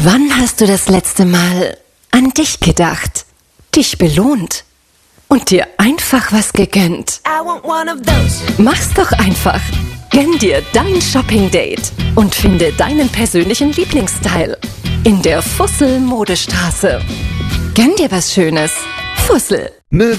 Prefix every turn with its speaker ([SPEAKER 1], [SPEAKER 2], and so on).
[SPEAKER 1] Wann hast du das letzte Mal an dich gedacht, dich belohnt und dir einfach was gegönnt? Mach's doch einfach. Gönn dir dein Shopping-Date und finde deinen persönlichen Lieblingsstyle in der Fussel Modestraße. Gönn dir was Schönes. Fussel.